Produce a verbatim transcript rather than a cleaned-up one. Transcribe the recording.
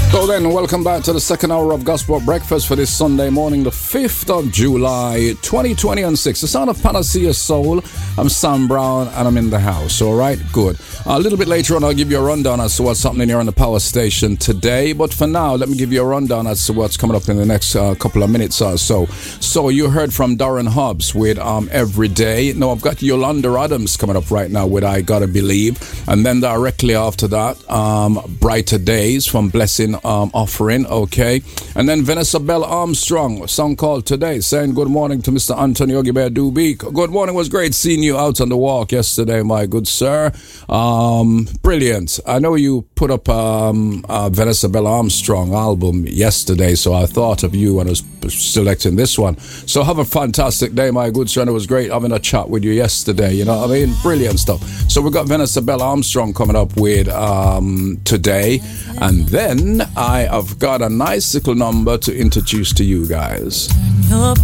So then, welcome back to the second hour of Gospel Breakfast for this Sunday morning, the fifth of July, twenty twenty and six. The sound of Panacea Soul. I'm Sam Brown and I'm in the house. All right, good. A little bit later on, I'll give you a rundown as to what's happening here on the power station today. But for now, let me give you a rundown as to what's coming up in the next uh, couple of minutes or so. So you heard from Darren Hobbs with um, Every Day. Now, I've got Yolanda Adams coming up right now with I Gotta Believe. And then directly after that, um, Brighter Days from Blessing Um, offering, okay, and then Vanessa Bell Armstrong, a song called Today, saying good morning to Mister Anthony Ogibere Dubik. Good morning, was great seeing you out on the walk yesterday, my good sir. Um, brilliant. I know you put up um, uh, Vanessa Bell Armstrong album yesterday, so I thought of you when I was selecting this one. So have a fantastic day, my good sir. And it was great having a chat with you yesterday, you know what I mean? Brilliant stuff. So we've got Vanessa Bell Armstrong coming up with um, Today, and then I have got a nice little number to introduce to you guys.